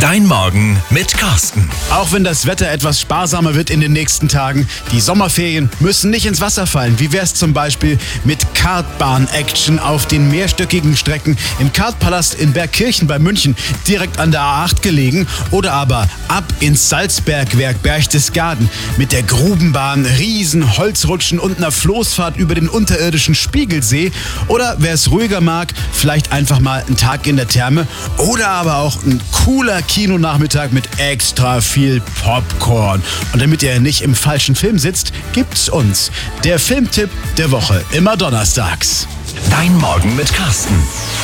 Dein Morgen mit Carsten. Auch wenn das Wetter etwas sparsamer wird in den nächsten Tagen, die Sommerferien müssen nicht ins Wasser fallen. Wie wär's zum Beispiel mit Kartbahn-Action auf den mehrstöckigen Strecken im Kartpalast in Bergkirchen bei München, direkt an der A8 gelegen, oder aber ab ins Salzbergwerk Berchtesgaden mit der Grubenbahn, riesen Holzrutschen und einer Floßfahrt über den unterirdischen Spiegelsee, oder wer es ruhiger mag, vielleicht einfach mal einen Tag in der Therme oder aber auch ein cooler Kinonachmittag mit extra viel Popcorn. Und damit ihr nicht im falschen Film sitzt, gibt's uns der Filmtipp der Woche, immer donnerstags. Dein Morgen mit Carsten.